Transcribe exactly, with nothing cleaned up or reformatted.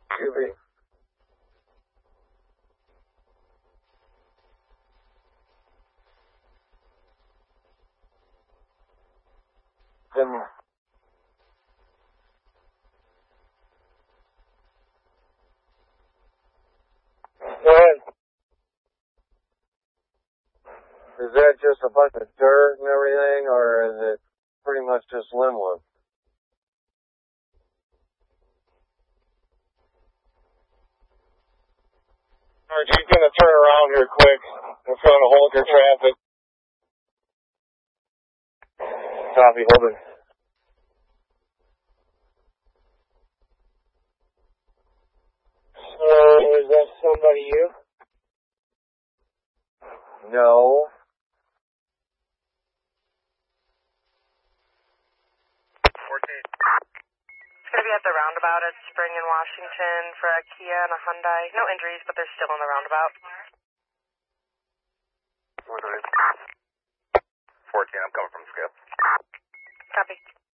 Scooby. Then, go ahead. Is that just a bunch of dirt and everything, or is it pretty much just limbless? Alright, she's gonna turn around here quick. We're trying to hold your traffic. Copy, hold it. So, is that somebody you? No. fourteen. It's going to be at the roundabout at Spring in Washington for a Kia and a Hyundai. No injuries, but they're still in the roundabout. fourteen, I'm coming from Skip. Copy.